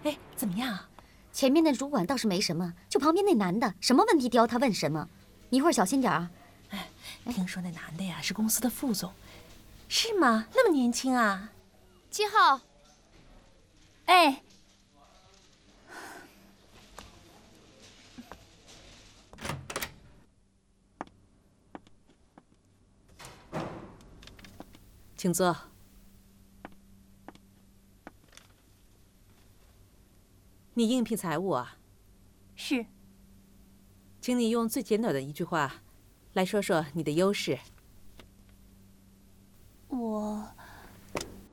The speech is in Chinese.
哎，怎么样？ 前面那主管倒是没什么，就旁边那男的，什么问题刁他问什么。你一会儿小心点啊。 哎，听说那男的呀是公司的副总，是吗？那么年轻啊 ？7号。哎。 请坐。你应聘财务啊？ 是。 请你用最简短的一句话来说说你的优势。 我